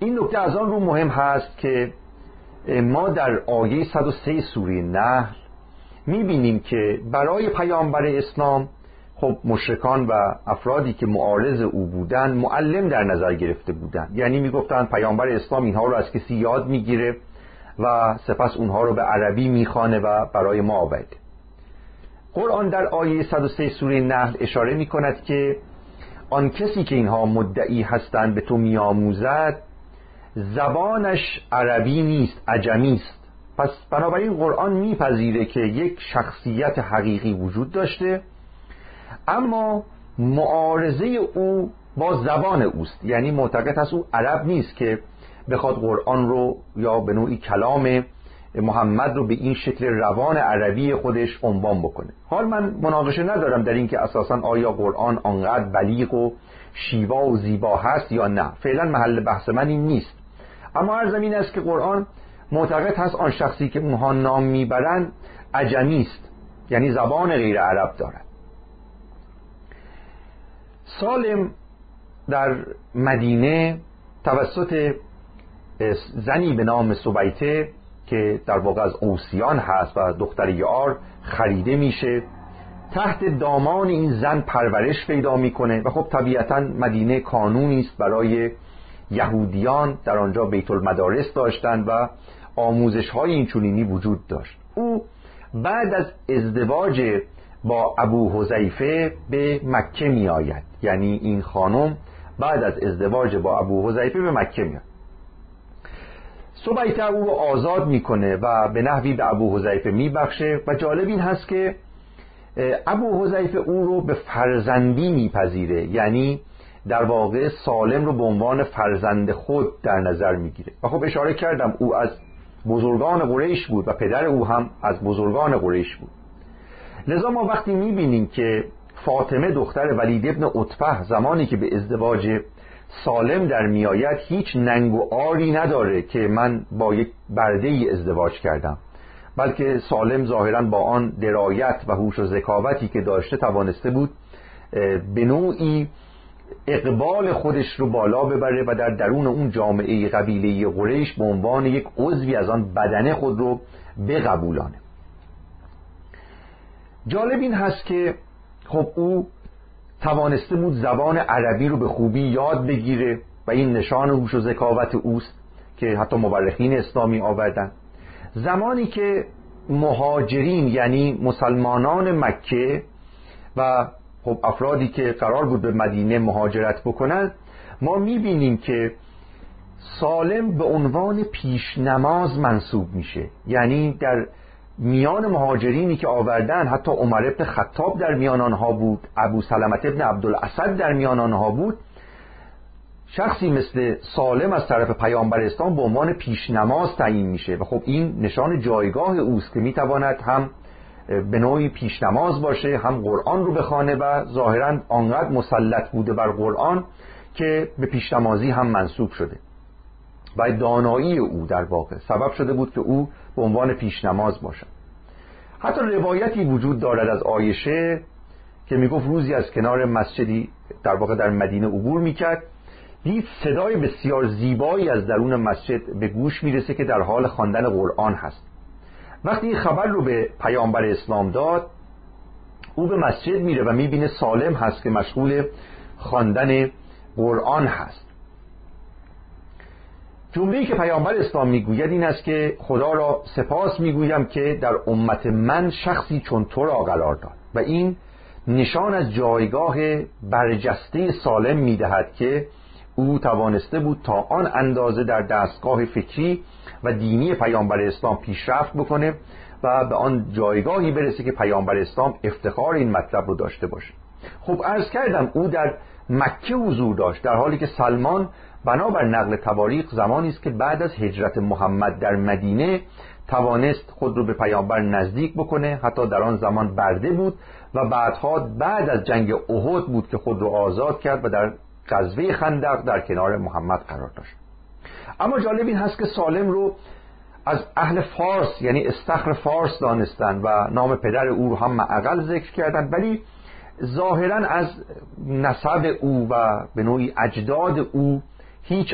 این نکته از آن رو مهم هست که ما در آیه 103 سوره نحل میبینیم که برای پیامبر اسلام خب مشرکان و افرادی که معارض او بودن معلم در نظر گرفته بودن، یعنی میگفتن پیامبر اسلام اینها رو از کسی یاد میگیره و سپس اونها رو به عربی میخوانه و برای ما آورده. قرآن در آیه 103 سوره نحل اشاره میکند که آن کسی که اینها مدعی هستند به تو میآموزد زبانش عربی نیست، عجمی است. پس بنابراین قرآن میپذیره که یک شخصیت حقیقی وجود داشته، اما معارضه او با زبان اوست، یعنی معتقد هست او عرب نیست که بخواد قرآن رو یا به نوعی کلام محمد رو به این شکل روان عربی خودش عنوان بکنه. حال من مناقشه ندارم در این که اساساً آیا قرآن آنقدر بلیغ و شیوا و زیبا هست یا نه، فعلا محل بحث من این نیست. اما عرضم این است که قرآن معتقد هست آن شخصی که اونها نام میبرن عجمی است، یعنی زبان غیر عرب دارد. سالم در مدینه توسط زنی به نام سبیته که در واقع از اوسیان هست و دختر یار خریده میشه، تحت دامان این زن پرورش پیدا میکنه و خب طبیعتا مدینه کانونی است برای یهودیان، در آنجا بیت المدارس داشتند و آموزش های اینچنینی وجود داشت. او بعد از ازدواج با ابو حذیفه به مکه می آید، یعنی این خانم بعد از ازدواج با ابو حذیفه به مکه می آید. سبیته او رو آزاد میکنه و به نحوی به ابو حذیفه میبخشه و جالب این هست که ابو حذیفه او رو به فرزندی میپذیره، یعنی در واقع سالم رو به عنوان فرزند خود در نظر میگیره. و خب اشاره کردم او از بزرگان قریش بود و پدر او هم از بزرگان قریش بود. لذا ما وقتی میبینیم که فاطمه دختر ولید ابن عتبه زمانی که به ازدواج سالم در میآید هیچ ننگ و عاری نداره که من با یک برده ای ازدواج کردم، بلکه سالم ظاهرا با آن درایت و هوش و ذکاوتی که داشته توانسته بود به نوعی اقبال خودش رو بالا ببره و در درون اون جامعه قبیله قریش به عنوان یک عضوی از آن بدنه خود رو بقبولانه. جالب این هست که خب او توانسته بود زبان عربی رو به خوبی یاد بگیره و این نشان هوش و ذکاوت اوست که حتی مورخین اسلامی آوردن. زمانی که مهاجرین یعنی مسلمانان مکه و خب افرادی که قرار بود به مدینه مهاجرت بکنند، ما میبینیم که سالم به عنوان پیش نماز منصوب میشه، یعنی در میان مهاجرینی که آوردن حتی عمر ابن خطاب در میان آنها بود، ابو سلمة ابن عبدالاسد در میان آنها بود. شخصی مثل سالم از طرف پیامبر اسلام به عنوان پیش نماز تعیین میشه و خب این نشان جایگاه اوست که میتواند هم به نوعی پیش نماز باشه، هم قرآن رو بخوانه و ظاهرا آنقدر مسلط بوده بر قرآن که به پیش نمازی هم منسوب شده و دانایی او در واقع سبب شده بود که او به عنوان پیش نماز باشد. حتی روایتی وجود دارد از عایشه که میگفت روزی از کنار مسجدی در واقع در مدینه عبور میکرد، دید صدای بسیار زیبایی از درون مسجد به گوش میرسه که در حال خواندن قرآن هست. وقتی این خبر رو به پیامبر اسلام داد، او به مسجد میره و میبینه سالم هست که مشغول خواندن قرآن هست. جمله‌ای که پیامبر اسلام میگوید این است که خدا را سپاس میگویم که در امت من شخصی چون تو را قرار داد، و این نشان از جایگاه برجسته سالم میدهد که او توانسته بود تا آن اندازه در دستگاه فکری و دینی پیامبر اسلام پیشرفت بکنه و به آن جایگاهی برسه که پیامبر اسلام افتخار این مطلب رو داشته باشه. خب عرض کردم او در مکه حضور داشت، در حالی که سلمان بنابر نقل تواریخ زمانی است که بعد از هجرت محمد در مدینه توانست خود رو به پیامبر نزدیک بکنه، حتی در آن زمان برده بود و بعدها بعد از جنگ احد بود که خود رو آزاد کرد و در غزوه خندق در کنار محمد قرار داشت. اما جالب این هست که سالم رو از اهل فارس یعنی استخر فارس دانستن و نام پدر او رو هم معقل ذکر کردن، ولی ظاهرا از نسب او و به نوعی اجداد او هیچ